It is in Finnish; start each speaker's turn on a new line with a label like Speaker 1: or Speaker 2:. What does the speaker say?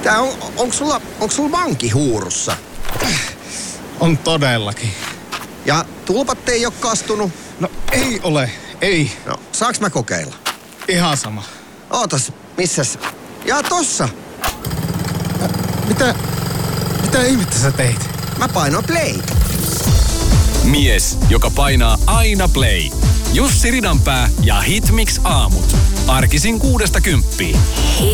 Speaker 1: Onks sulla vanki huurussa?
Speaker 2: On todellakin.
Speaker 1: Ja tulpat ei oo kastunut?
Speaker 2: No ei ole, ei.
Speaker 1: No, saaks mä kokeilla?
Speaker 2: Ihan sama.
Speaker 1: Ootas, missäs? Ja tossa!
Speaker 2: Mitä ihmettä sä teit?
Speaker 1: Mä painoin play.
Speaker 3: Mies, joka painaa aina play. Jussi Ridanpää ja Hitmix aamut. Arkisin 6–10.